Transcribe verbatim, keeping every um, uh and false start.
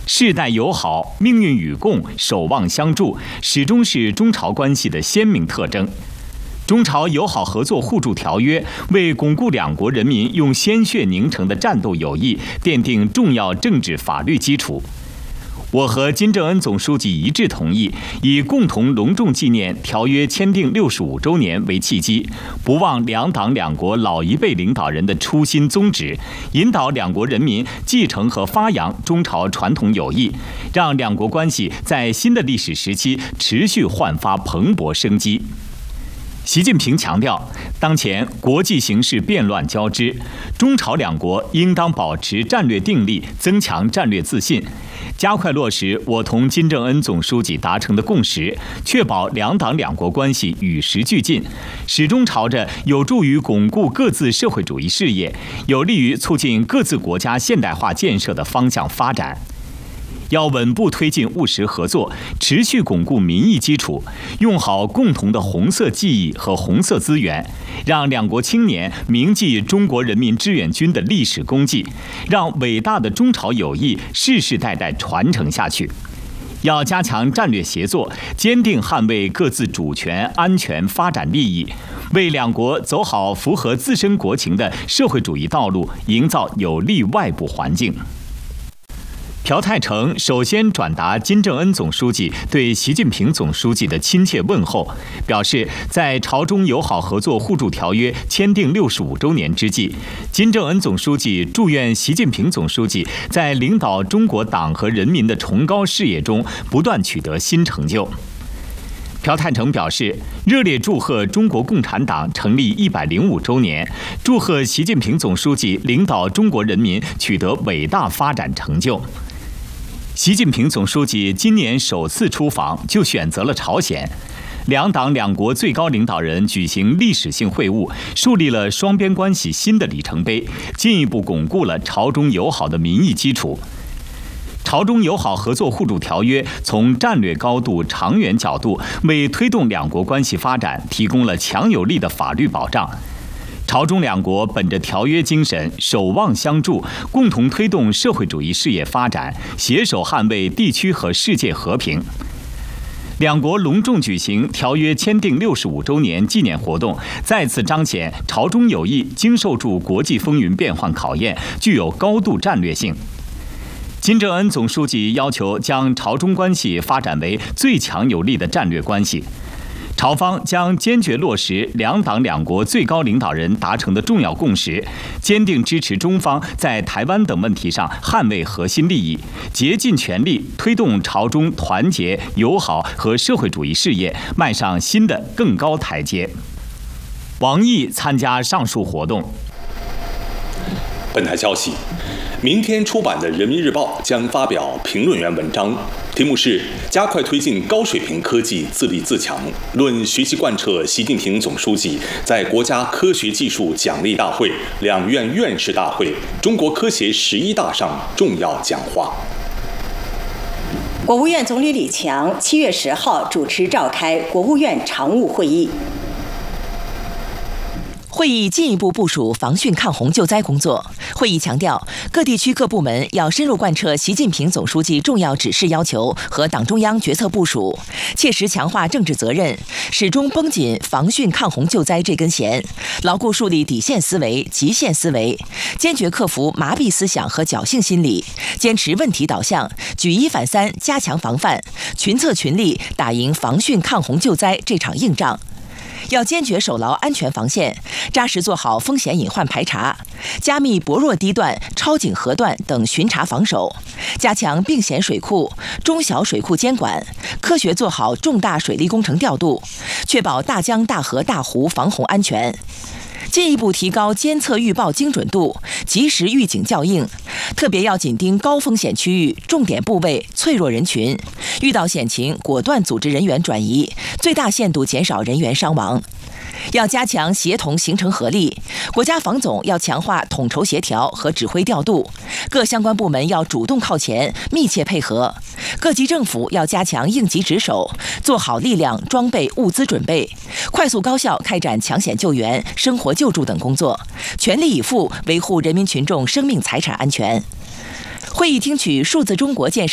世代友好、命运与共、守望相助，始终是中朝关系的鲜明特征。中朝友好合作互助条约为巩固两国人民用鲜血凝成的战斗友谊奠定重要政治法律基础。我和金正恩总书记一致同意，以共同隆重纪念条约签订六十五周年为契机，不忘两党两国老一辈领导人的初心宗旨，引导两国人民继承和发扬中朝传统友谊，让两国关系在新的历史时期持续焕发蓬勃生机。习近平强调，当前国际形势变乱交织，中朝两国应当保持战略定力，增强战略自信，加快落实我同金正恩总书记达成的共识，确保两党两国关系与时俱进，始终朝着有助于巩固各自社会主义事业、有利于促进各自国家现代化建设的方向发展。要稳步推进务实合作，持续巩固民意基础，用好共同的红色记忆和红色资源，让两国青年铭记中国人民志愿军的历史功绩，让伟大的中朝友谊世世代代传承下去。要加强战略协作，坚定捍卫各自主权、安全、发展利益，为两国走好符合自身国情的社会主义道路营造有利外部环境。朴泰成首先转达金正恩总书记对习近平总书记的亲切问候，表示在朝中友好合作互助条约签订六十五周年之际，金正恩总书记祝愿习近平总书记在领导中国党和人民的崇高事业中不断取得新成就。朴泰成表示，热烈祝贺中国共产党成立一百零五周年，祝贺习近平总书记领导中国人民取得伟大发展成就。习近平总书记今年首次出访就选择了朝鲜，两党两国最高领导人举行历史性会晤，树立了双边关系新的里程碑，进一步巩固了朝中友好的民意基础。朝中友好合作互助条约从战略高度、长远角度为推动两国关系发展提供了强有力的法律保障。朝中两国本着条约精神，守望相助，共同推动社会主义事业发展，携手捍卫地区和世界和平。两国隆重举行条约签订六十五周年纪念活动，再次彰显朝中友谊经受住国际风云变幻考验，具有高度战略性。金正恩总书记要求将朝中关系发展为最强有力的战略关系。朝方将坚决落实两党两国最高领导人达成的重要共识，坚定支持中方在台湾等问题上捍卫核心利益，竭尽全力推动朝中团结、友好和社会主义事业迈上新的更高台阶。王毅参加上述活动。 本台消息，明天出版的《人民日报》将发表评论员文章，题目是“加快推进高水平科技自立自强”，论学习贯彻习近平总书记在国家科学技术奖励大会、两院院士大会、中国科协十一大上重要讲话。 国务院总理李强七月十号主持召开国务院常务会议。 会议进一步部署防汛抗洪救灾工作。会议强调，各地区各部门要深入贯彻习近平总书记重要指示要求和党中央决策部署，切实强化政治责任，始终绷紧防汛抗洪救灾这根弦，牢固树立底线思维、极限思维，坚决克服麻痹思想和侥幸心理，坚持问题导向，举一反三，加强防范，群策群力打赢防汛抗洪救灾这场硬仗。要坚决守牢安全防线，扎实做好风险隐患排查，加密薄弱低段、超警河段等巡查防守，加强并险水库、中小水库监管，科学做好重大水利工程调度，确保大江大河大湖防洪安全。进一步提高监测预报精准度，及时预警校应，特别要紧盯高风险区域、重点部位、脆弱人群，遇到险情果断组织人员转移，最大限度减少人员伤亡。要加强协同形成合力，国家防总要强化统筹协调和指挥调度，各相关部门要主动靠前，密切配合，各级政府要加强应急值守，做好力量、装备、物资准备，快速高效开展抢险救援、生活救助等工作，全力以赴维护人民群众生命财产安全。会议听取数字中国建设